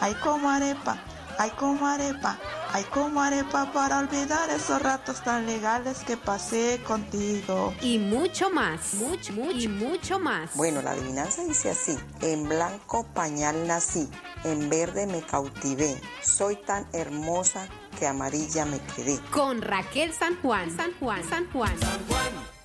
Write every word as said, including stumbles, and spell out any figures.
ay como arepa, ay como arepa, ay como arepa para olvidar esos ratos tan legales que pasé contigo. Y mucho más, mucho, mucho, y mucho más. Bueno, la adivinanza dice así: en blanco pañal nací, en verde me cautivé, soy tan hermosa que amarilla me quedé. Con Raquel San Juan, San Juan, San Juan. San Juan.